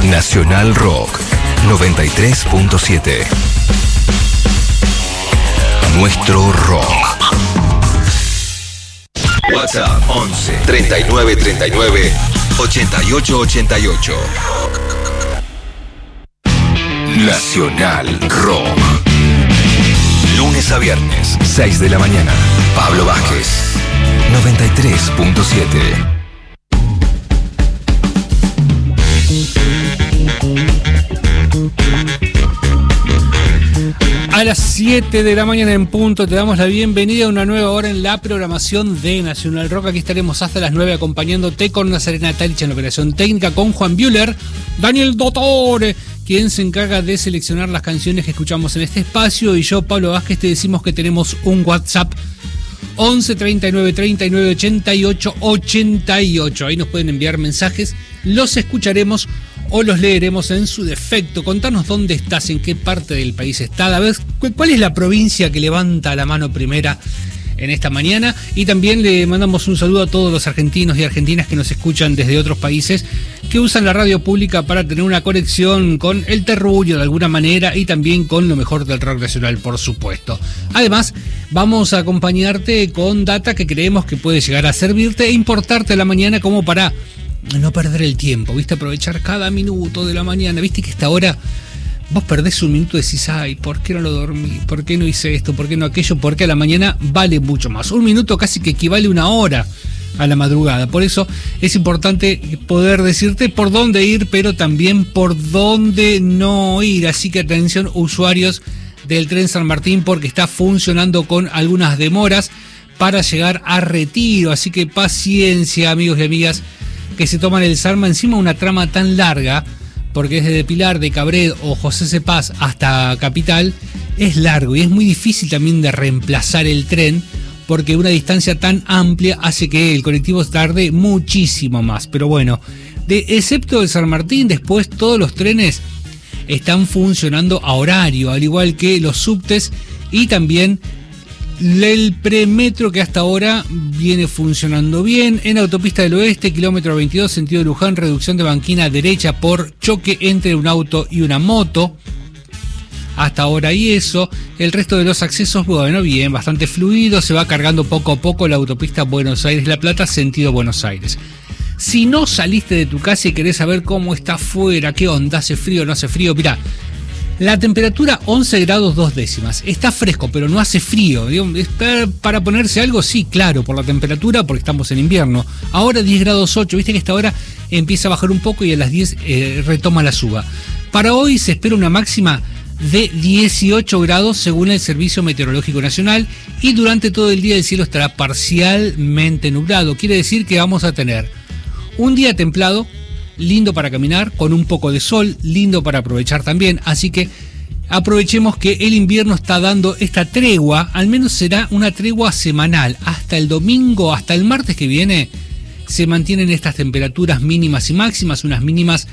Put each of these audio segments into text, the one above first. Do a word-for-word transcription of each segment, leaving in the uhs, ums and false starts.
Nacional Rock noventa y tres punto siete. Nuestro rock. WhatsApp once treinta y nueve treinta y nueve ochenta y ocho ochenta y ocho. Nacional Rock. Lunes a viernes, seis de la mañana. Pablo Vázquez, noventa y tres punto siete. A las siete de la mañana en punto te damos la bienvenida a una nueva hora en la programación de Nacional Rock. Aquí estaremos hasta las nueve acompañándote con Nazarena Talich en la operación técnica, con Juan Buehler, Daniel Dottore, quien se encarga de seleccionar las canciones que escuchamos en este espacio, y yo, Pablo Vázquez, te decimos que tenemos un WhatsApp once treinta y nueve treinta y nueve ochenta y ocho ochenta y ocho. Ahí nos pueden enviar mensajes, los escucharemos o los leeremos en su defecto. Contanos dónde estás, en qué parte del país estás, a ver cuál es la provincia que levanta la mano primera en esta mañana. Y también le mandamos un saludo a todos los argentinos y argentinas que nos escuchan desde otros países, que usan la radio pública para tener una conexión con el terruño de alguna manera y también con lo mejor del rock nacional, por supuesto. Además, vamos a acompañarte con data que creemos que puede llegar a servirte e importarte a la mañana, como para no perder el tiempo, ¿viste? Aprovechar cada minuto de la mañana. ¿Viste que esta hora vos perdés un minuto y decís, ay, ¿por qué no lo dormí? ¿Por qué no hice esto? ¿Por qué no aquello? Porque a la mañana vale mucho más. Un minuto casi que equivale a una hora a la madrugada. Por eso es importante poder decirte por dónde ir, pero también por dónde no ir. Así que atención, usuarios del tren San Martín, porque está funcionando con algunas demoras para llegar a Retiro. Así que paciencia, amigos y amigas, que se toman el Sarma, encima una trama tan larga, porque es desde Pilar, de Cabred o José C. Paz hasta Capital, es largo y es muy difícil también de reemplazar el tren, porque una distancia tan amplia hace que el colectivo tarde muchísimo más. Pero bueno, de, excepto el San Martín, después todos los trenes están funcionando a horario, al igual que los subtes y también el premetro, que hasta ahora viene funcionando bien. En Autopista del Oeste, kilómetro veintidós, sentido Luján, reducción de banquina derecha por choque entre un auto y una moto. Hasta ahora y eso. El resto de los accesos, bueno, bien, bastante fluido. Se va cargando poco a poco la autopista Buenos Aires-La Plata, sentido Buenos Aires. Si no saliste de tu casa y querés saber cómo está afuera, qué onda, hace frío o no hace frío, mirá, la temperatura once grados dos décimas. Está fresco, pero no hace frío. ¿Está para ponerse algo? Sí, claro, por la temperatura, porque estamos en invierno. Ahora diez grados ocho. Viste que esta hora empieza a bajar un poco y a las diez eh, retoma la suba. Para hoy se espera una máxima de dieciocho grados según el Servicio Meteorológico Nacional, y durante todo el día el cielo estará parcialmente nublado. Quiere decir que vamos a tener un día templado, lindo para caminar, con un poco de sol, lindo para aprovechar también. Así que aprovechemos que el invierno está dando esta tregua, al menos será una tregua semanal. Hasta el domingo, hasta el martes que viene, se mantienen estas temperaturas mínimas y máximas, unas mínimas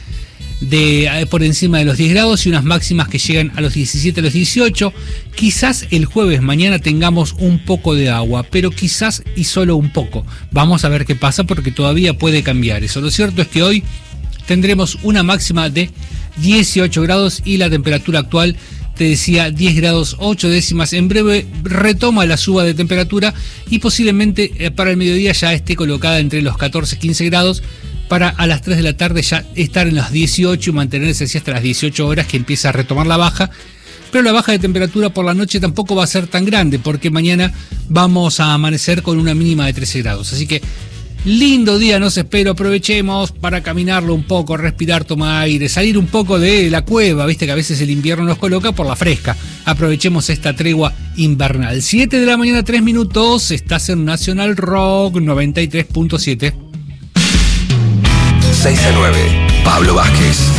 de por encima de los diez grados y unas máximas que llegan a los diecisiete, a los dieciocho. Quizás el jueves, mañana, tengamos un poco de agua, pero quizás y solo un poco. Vamos a ver qué pasa, porque todavía puede cambiar eso. Lo cierto es que hoy tendremos una máxima de dieciocho grados y la temperatura actual, te decía, diez grados ocho décimas. En breve retoma la suba de temperatura y posiblemente para el mediodía ya esté colocada entre los catorce, quince grados, para a las tres de la tarde ya estar en las dieciocho y mantenerse así hasta las dieciocho horas, que empieza a retomar la baja. Pero la baja de temperatura por la noche tampoco va a ser tan grande, porque mañana vamos a amanecer con una mínima de trece grados. Así que lindo día nos espero. Aprovechemos para caminarlo un poco, respirar, tomar aire, salir un poco de la cueva. Viste que a veces el invierno nos coloca por la fresca. Aprovechemos esta tregua invernal. siete de la mañana, tres minutos. Estás en Nacional Rock noventa y tres punto siete. seis a nueve, Pablo Vázquez.